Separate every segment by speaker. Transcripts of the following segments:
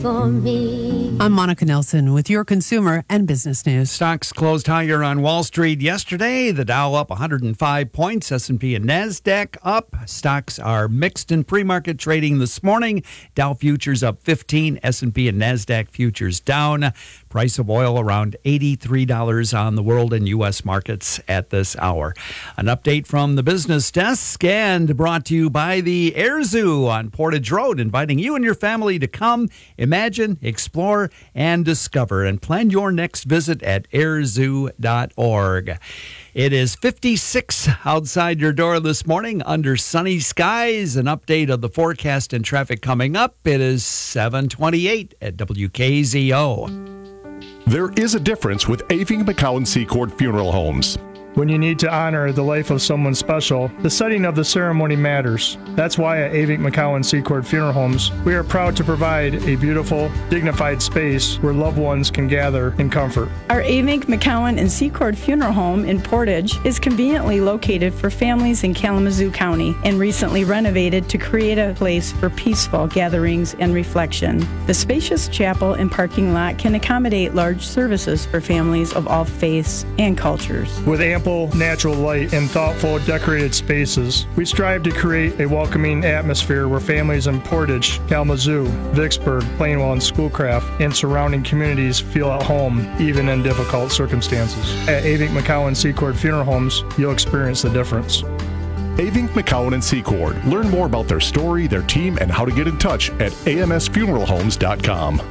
Speaker 1: for me.
Speaker 2: I'm Monica Nelson with your consumer and business news.
Speaker 3: Stocks closed higher on Wall Street yesterday. The Dow up 105 points. S&P and NASDAQ up. Stocks are mixed in pre-market trading this morning. Dow futures up 15. S&P and NASDAQ futures down. Price of oil around $83 on the world and U.S. markets at this hour. An update from the business desk and brought to you by the Air Zoo on Portage Road, inviting you and your family to come, imagine, explore, and discover. And plan your next visit at airzoo.org. It is 56 outside your door this morning under sunny skies. An update of the forecast and traffic coming up. It is 7:28 at WKZO.
Speaker 4: There is a difference with Aving McCowan Secord Funeral Homes.
Speaker 5: When you need to honor the life of someone special, the setting of the ceremony matters. That's why at Aving McCowan Secord Funeral Homes, we are proud to provide a beautiful, dignified space where loved ones can gather in comfort.
Speaker 6: Our Avink, McCowan, and Secord Funeral Home in Portage is conveniently located for families in Kalamazoo County and recently renovated to create a place for peaceful gatherings and reflection. The spacious chapel and parking lot can accommodate large services for families of all faiths and cultures.
Speaker 5: With ample natural light and thoughtful decorated spaces, we strive to create a welcoming atmosphere where families in Portage, Kalamazoo, Vicksburg, Plainwell, and Schoolcraft and surrounding communities feel at home even in difficult circumstances. At Avink McCowan Secord Funeral Homes, you'll experience the difference.
Speaker 4: Aving McCowan and Secord. Learn more about their story, their team, and how to get in touch at amsfuneralhomes.com.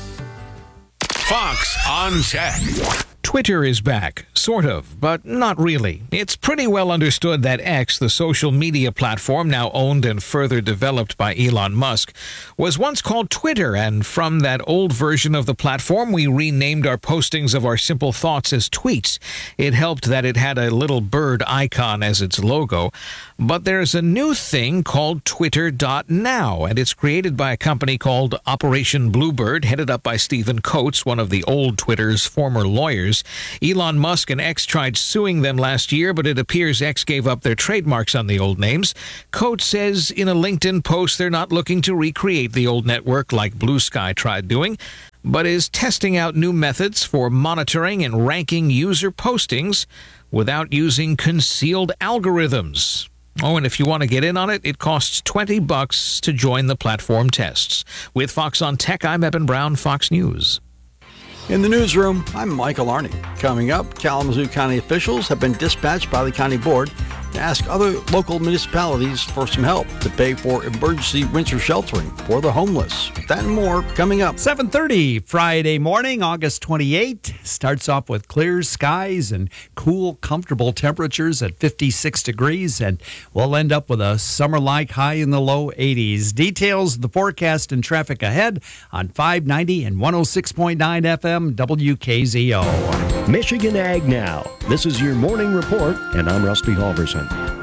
Speaker 7: Fox on Tech. Twitter is back, sort of, but not really. It's pretty well understood that X, the social media platform now owned and further developed by Elon Musk, was once called Twitter, and from that old version of the platform, we renamed our postings of our simple thoughts as tweets. It helped that it had a little bird icon as its logo. But there's a new thing called Twitter.now, and it's created by a company called Operation Bluebird, headed up by Stephen Coates, one of the old Twitter's former lawyers. Elon Musk and X tried suing them last year, but it appears X gave up their trademarks on the old names. Coates says in a LinkedIn post they're not looking to recreate the old network like Blue Sky tried doing, but is testing out new methods for monitoring and ranking user postings without using concealed algorithms. Oh, and if you want to get in on it, it costs $20 to join the platform tests. With Fox on Tech, I'm Eben Brown, Fox News.
Speaker 8: In the newsroom, I'm Michael Arney. Coming up, Kalamazoo County officials have been dispatched by the county board to ask other local municipalities for some help to pay for emergency winter sheltering for the homeless. That and more coming up.
Speaker 3: 7:30 Friday morning, August 28. Starts off with clear skies and cool, comfortable temperatures at 56 degrees, and we'll end up with a summer-like high in the low 80s. Details of the forecast and traffic ahead on 590 and 106.9 FM WKZO.
Speaker 9: Michigan Ag Now. This is your morning report, and I'm Rusty Halverson.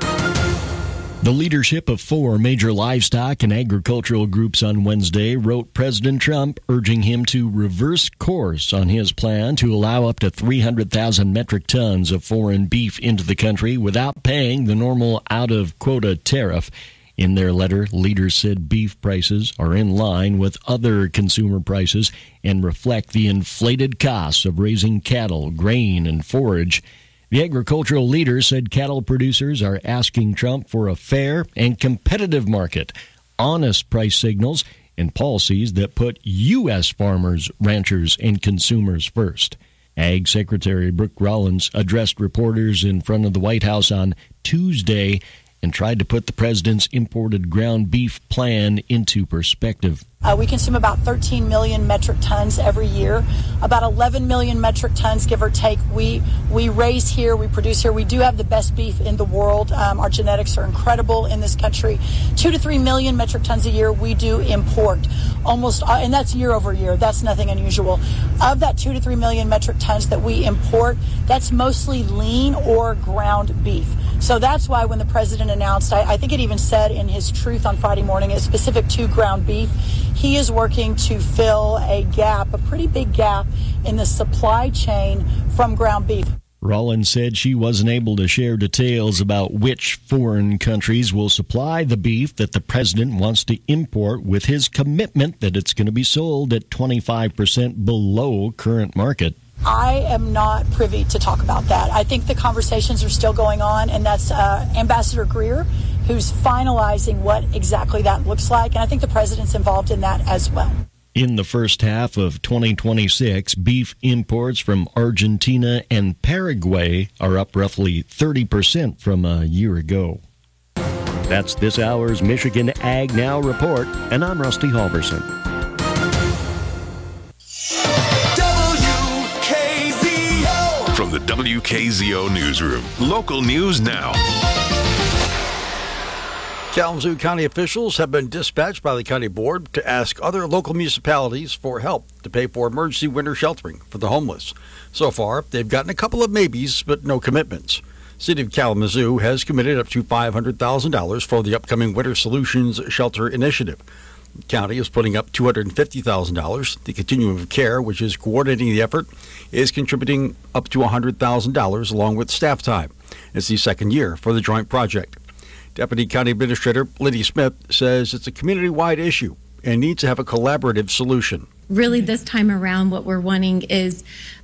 Speaker 9: The leadership of 4 major livestock and agricultural groups on Wednesday wrote President Trump urging him to reverse course on his plan to allow up to 300,000 metric tons of foreign beef into the country without paying the normal out-of-quota tariff. In their letter, leaders said beef prices are in line with other consumer prices and reflect the inflated costs of raising cattle, grain, and forage. The agricultural leaders said cattle producers are asking Trump for a fair and competitive market, honest price signals, and policies that put U.S. farmers, ranchers, and consumers first. Ag Secretary Brooke Rollins addressed reporters in front of the White House on Tuesday and tried to put the president's imported ground beef plan into perspective.
Speaker 10: We consume about 13 million metric tons every year. About 11 million metric tons, give or take, we raise here, we produce here. We do have the best beef in the world. Our genetics are incredible in this country. 2 to 3 million metric tons a year we do import. Almost, and that's year over year. That's nothing unusual. Of that 2 to 3 million metric tons that we import, that's mostly lean or ground beef. So that's why when the president announced, I think it even said in his truth on Friday morning, it's specific to ground beef. He is working to fill a gap, a pretty big gap in the supply chain from ground beef.
Speaker 9: Rollins said she wasn't able to share details about which foreign countries will supply the beef that the president wants to import, with his commitment that it's going to be sold at 25% below current market.
Speaker 10: I am not privy to talk about that. I think the conversations are still going on, and that's Ambassador Greer who's finalizing what exactly that looks like, and I think the president's involved in that as well.
Speaker 9: In the first half of 2026, beef imports from Argentina and Paraguay are up roughly 30% from a year ago. That's this hour's Michigan Ag Now report, and I'm Rusty Halverson.
Speaker 1: WKZO! From the WKZO Newsroom, local news now.
Speaker 8: Kalamazoo County officials have been dispatched by the county board to ask other local municipalities for help to pay for emergency winter sheltering for the homeless. So far, they've gotten a couple of maybes, but no commitments. City of Kalamazoo has committed up to $500,000 for the upcoming Winter Solutions Shelter Initiative. The county is putting up $250,000. The Continuum of Care, which is coordinating the effort, is contributing up to $100,000 along with staff time. It's the second year for the joint project. Deputy County Administrator Liddy Smith says it's a community-wide issue and needs to have a collaborative solution.
Speaker 11: Really, this time around, what we're wanting is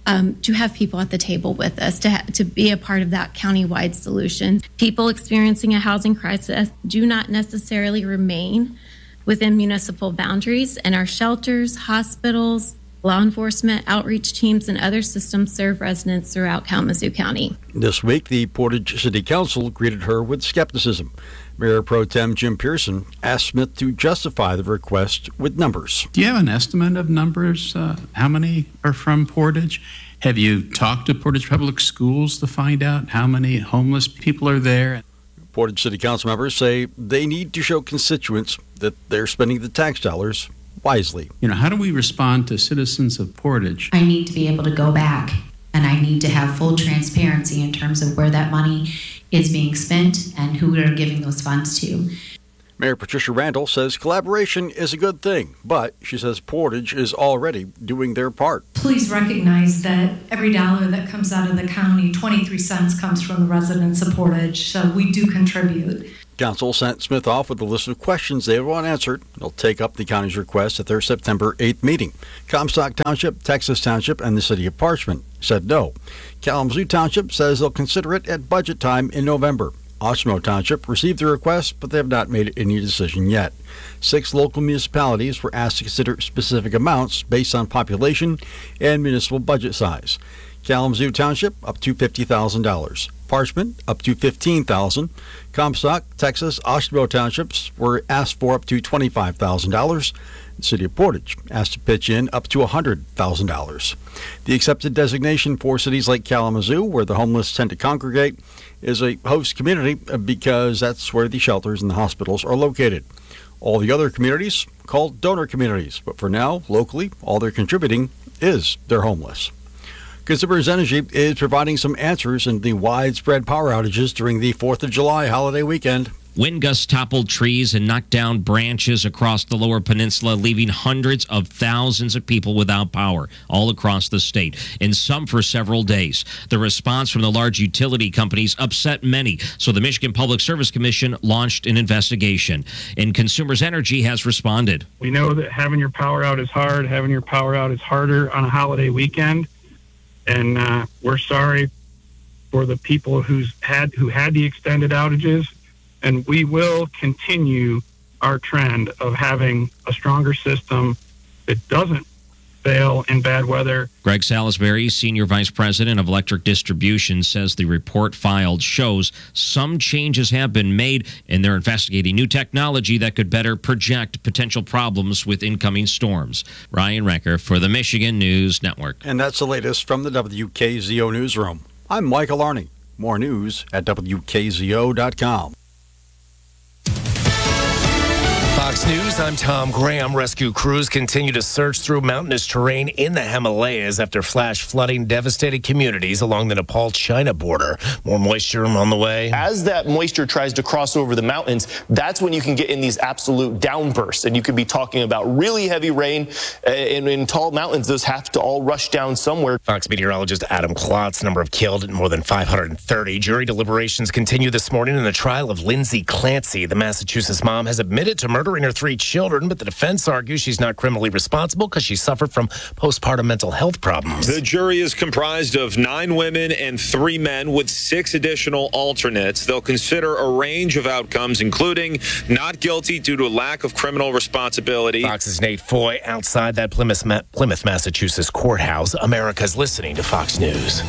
Speaker 11: to have people at the table with us, to be a part of that county-wide solution. People experiencing a housing crisis do not necessarily remain within municipal boundaries, and our shelters, hospitals, law enforcement, outreach teams, and other systems serve residents throughout Kalamazoo County. This week, the Portage City Council greeted her with skepticism. Mayor Pro Tem Jim Pearson asked Smith to justify the request with numbers.
Speaker 12: Do you have an estimate of numbers? How many are from Portage? Have you talked to Portage Public Schools to find out how many homeless people are there?
Speaker 8: Portage City Council members say they need to show constituents that they're spending the tax dollars wisely.
Speaker 12: How do we respond to citizens of Portage?
Speaker 13: I need to be able to go back, and I need to have full transparency in terms of where that money is being spent and who we're giving those funds to.
Speaker 8: Mayor Patricia Randall says collaboration is a good thing, but she says Portage is already doing their part.
Speaker 14: Please recognize that every dollar that comes out of the county, 23 cents comes from the residents of Portage, so we do contribute.
Speaker 8: Council sent Smith off with a list of questions they want answered. They'll take up the county's request at their September 8th meeting. Comstock Township, Texas Township, and the city of Parchment said no. Kalamazoo Township says they'll consider it at budget time in November. Oshimo Township received the request, but they have not made any decision yet. 6 local municipalities were asked to consider specific amounts based on population and municipal budget size. Kalamazoo Township, up to $50,000. Parchment, up to $15,000. Comstock, Texas, Oshimo Townships were asked for up to $25,000. The city of Portage asked to pitch in up to $100,000. The accepted designation for cities like Kalamazoo, where the homeless tend to congregate, is a host community because that's where the shelters and the hospitals are located. All the other communities called donor communities, but for now, locally, all they're contributing is they're homeless. Consumers Energy is providing some answers in the widespread power outages during the 4th of July holiday weekend.
Speaker 15: Wind gusts toppled trees and knocked down branches across the lower peninsula, leaving hundreds of thousands of people without power all across the state, and some for several days. The response from the large utility companies upset many, so the Michigan Public Service Commission launched an investigation, and Consumers Energy has responded.
Speaker 16: We know that having your power out is hard. Having your power out is harder on a holiday weekend, and we're sorry for the people who had the extended outages. And we will continue our trend of having a stronger system that doesn't fail in bad weather.
Speaker 15: Greg Salisbury, Senior Vice President of Electric Distribution, says the report filed shows some changes have been made, and they're investigating new technology that could better project potential problems with incoming storms. Ryan Recker for the Michigan News Network.
Speaker 8: And that's the latest from the WKZO Newsroom. I'm Michael Arney. More news at WKZO.com.
Speaker 17: Fox News, I'm Tom Graham. Rescue crews continue to search through mountainous terrain in the Himalayas after flash flooding devastated communities along the Nepal-China border. More moisture on the way.
Speaker 18: As that moisture tries to cross over the mountains, that's when you can get in these absolute downbursts. And you could be talking about really heavy rain. And in tall mountains, those have to all rush down somewhere.
Speaker 17: Fox meteorologist Adam Klotz, number of killed and more than 530. Jury deliberations continue this morning in the trial of Lindsay Clancy. The Massachusetts mom has admitted to murdering her 3 children, but the defense argues she's not criminally responsible because she suffered from postpartum mental health problems.
Speaker 19: The jury is comprised of 9 women and 3 men with 6 additional alternates. They'll consider a range of outcomes, including not guilty due to a lack of criminal responsibility.
Speaker 17: Fox's Nate Foy outside that Plymouth, Massachusetts courthouse. America's listening to Fox News.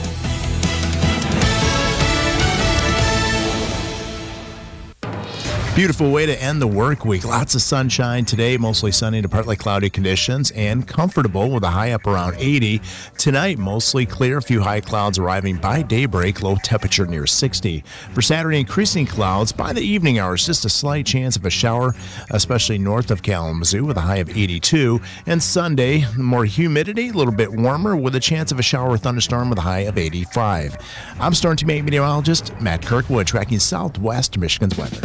Speaker 20: Beautiful way to end the work week. Lots of sunshine today, mostly sunny to partly cloudy conditions, and comfortable with a high up around 80. Tonight, mostly clear, a few high clouds arriving by daybreak, low temperature near 60. For Saturday, increasing clouds by the evening hours, just a slight chance of a shower, especially north of Kalamazoo with a high of 82. And Sunday, more humidity, a little bit warmer with a chance of a shower or thunderstorm with a high of 85. I'm Storm Team 8 meteorologist Matt Kirkwood, tracking southwest Michigan's weather.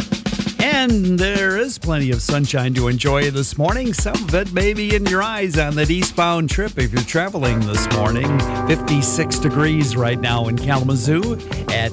Speaker 3: And there is plenty of sunshine to enjoy this morning. Some of it may be in your eyes on that eastbound trip if you're traveling this morning. 56 degrees right now in Kalamazoo at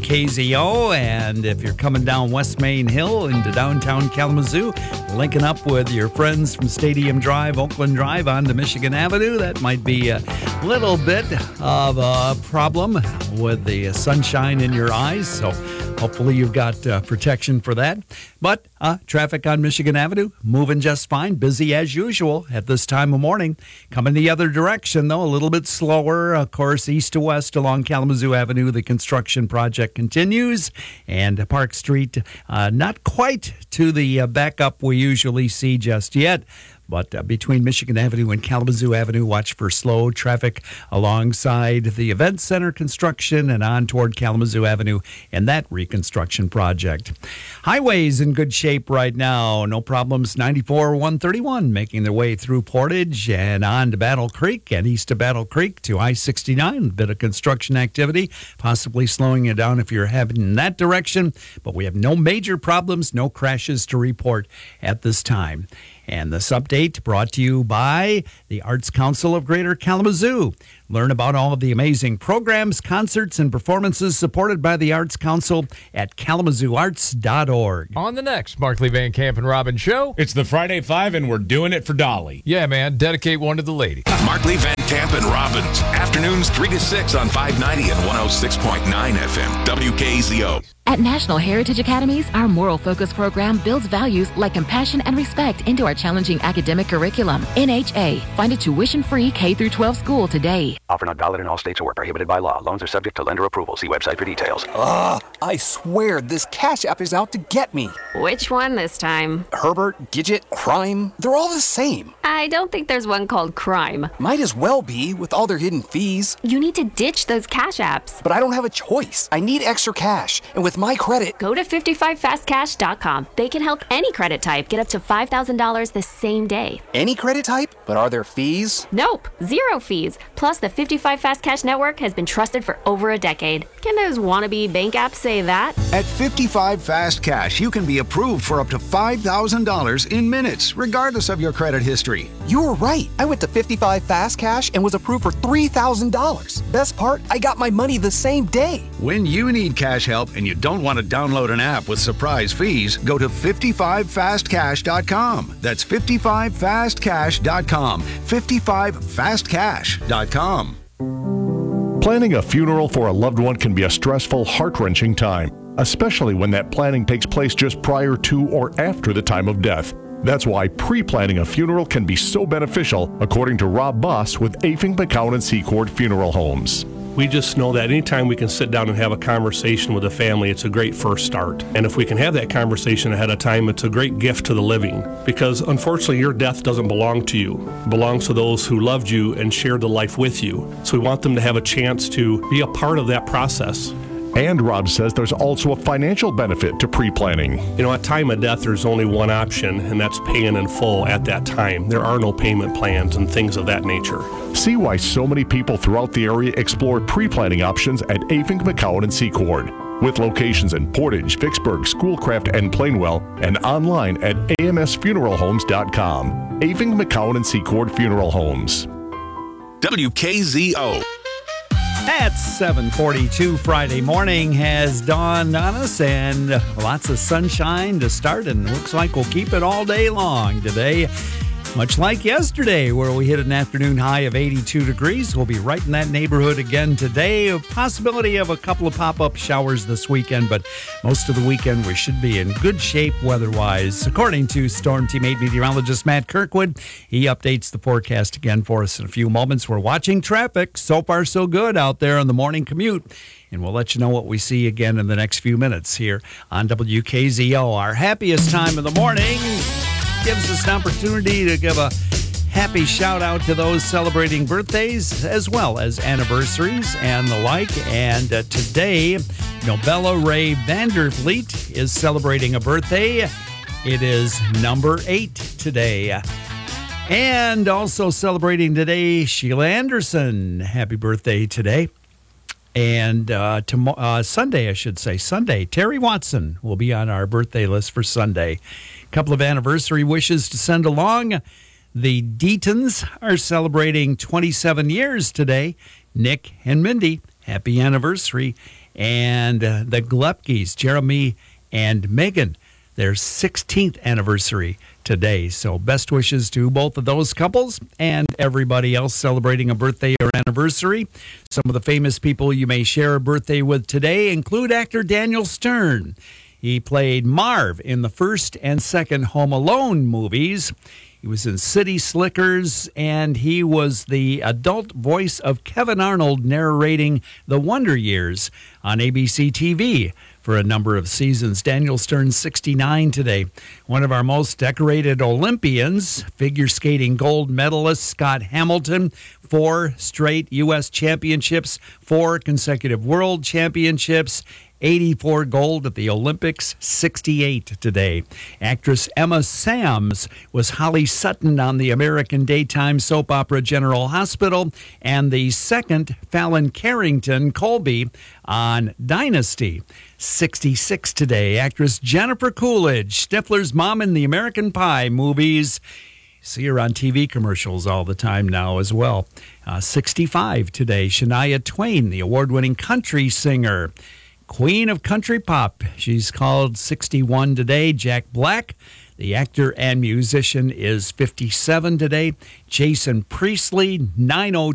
Speaker 3: WKZO. And if you're coming down West Main Hill into downtown Kalamazoo, linking up with your friends from Stadium Drive, Oakland Drive onto Michigan Avenue, that might be a little bit of a problem with the sunshine in your eyes. So hopefully you've got protection for that. But traffic on Michigan Avenue moving just fine, busy as usual at this time of morning. Coming the other direction, though, a little bit slower. Of course, east to west along Kalamazoo Avenue, the construction project continues. And Park Street, not quite to the backup we usually see just yet. But between Michigan Avenue and Kalamazoo Avenue, watch for slow traffic alongside the Event Center construction and on toward Kalamazoo Avenue and that reconstruction project. Highways in good shape right now. No problems. 94, 131 making their way through Portage and on to Battle Creek and east of Battle Creek to I-69. A bit of construction activity, possibly slowing it down if you're heading in that direction. But we have no major problems, no crashes to report at this time. And this update brought to you by the Arts Council of Greater Kalamazoo. Learn about all of the amazing programs, concerts, and performances supported by the Arts Council at kalamazooarts.org.
Speaker 21: On the next Markley Van Camp and Robin show,
Speaker 22: it's the Friday Five, and we're doing it for Dolly.
Speaker 21: Yeah, man. Dedicate one to the lady.
Speaker 1: Markley Van Camp and Robbins. Afternoons 3 to 6 on 590 and 106.9 FM. WKZO.
Speaker 23: At National Heritage Academies, our moral focus program builds values like compassion and respect into our challenging academic curriculum. NHA. Find a tuition-free K-12 school today.
Speaker 24: Offer not valid in all states or prohibited by law. Loans are subject to lender approval. See website for details.
Speaker 25: I swear this Cash App is out to get me.
Speaker 26: Which one this time?
Speaker 25: Herbert, Gidget, Crime. They're all the same.
Speaker 26: I don't think there's one called Crime.
Speaker 25: Might as well be with all their hidden fees.
Speaker 26: You need to ditch those Cash Apps.
Speaker 25: But I don't have a choice. I need extra cash. And with my credit...
Speaker 26: Go to 55fastcash.com. They can help any credit type get up to $5,000 the same day.
Speaker 25: Any credit type? But are there fees?
Speaker 26: Nope. 0 fees. Plus, the 55 Fast Cash network has been trusted for over a decade. Can those wannabe bank apps say that?
Speaker 27: At 55 Fast Cash, you can be approved for up to $5,000 in minutes, regardless of your credit history.
Speaker 25: You're right. I went to 55 Fast Cash and was approved for $3,000. Best part, I got my money the same day.
Speaker 27: When you need cash help and you don't want to download an app with surprise fees, go to 55fastcash.com. That's 55fastcash.com. 55fastcash.com.
Speaker 4: Planning a funeral for a loved one can be a stressful, heart-wrenching time, especially when that planning takes place just prior to or after the time of death. That's why pre-planning a funeral can be so beneficial, according to Rob Boss with Afing, McCown, and Secord Funeral Homes.
Speaker 28: We just know that anytime we can sit down and have a conversation with a family, it's a great first start. And if we can have that conversation ahead of time, it's a great gift to the living. Because unfortunately, your death doesn't belong to you. It belongs to those who loved you and shared the life with you. So we want them to have a chance to be a part of that process.
Speaker 4: And Rob says there's also a financial benefit to pre-planning.
Speaker 28: You know, at time of death, there's only one option, and that's paying in full at that time. There are no payment plans and things of that nature.
Speaker 4: See why so many people throughout the area explore pre-planning options at Afink, McCowan, and Secord. With locations in Portage, Vicksburg, Schoolcraft, and Plainwell, and online at amsfuneralhomes.com. Afink, McCowan, and Secord Funeral Homes.
Speaker 1: WKZO.
Speaker 3: At 7:42 Friday morning has dawned on us, and lots of sunshine to start, and looks like we'll keep it all day long today. Much like yesterday, where we hit an afternoon high of 82 degrees. We'll be right in that neighborhood again today. A possibility of a couple of pop-up showers this weekend, but most of the weekend we should be in good shape weather-wise. According to Storm Team 8 meteorologist Matt Kirkwood, he updates the forecast again for us in a few moments. We're watching traffic. So far, so good out there on the morning commute. And we'll let you know what we see again in the next few minutes here on WKZO. Our happiest time of the morning gives us an opportunity to give a happy shout out to those celebrating birthdays as well as anniversaries and the like. And today, Nobella Ray Vandervliet is celebrating a birthday. It is number 8 today. And also celebrating today, Sheila Anderson. Happy birthday today. And Sunday, Sunday, Terry Watson will be on our birthday list for Sunday. A couple of anniversary wishes to send along. The Deatons are celebrating 27 years today. Nick and Mindy, happy anniversary. And the Glepkes, Jeremy and Megan, their 16th anniversary today. So best wishes to both of those couples and everybody else celebrating a birthday or anniversary. Some of the famous people you may share a birthday with today include actor Daniel Stern. He played Marv in the first and second Home Alone movies. He was in City Slickers, and he was the adult voice of Kevin Arnold narrating The Wonder Years on ABC TV for a number of seasons. Daniel Stern's 69 today. One of our most decorated Olympians, figure skating gold medalist Scott Hamilton, 4 straight U.S. championships, 4 consecutive world championships, 84 gold at the Olympics, 68 today. Actress Emma Sams was Holly Sutton on the American daytime soap opera General Hospital, and the second Fallon Carrington Colby on Dynasty. 66 today. Actress Jennifer Coolidge, Stifler's mom in the American Pie movies. See her on TV commercials all the time now as well. 65 today. Shania Twain, the award-winning country singer. Queen of Country Pop. She's called 61 today. Jack Black, the actor and musician, is 57 today. Jason Priestley, 902.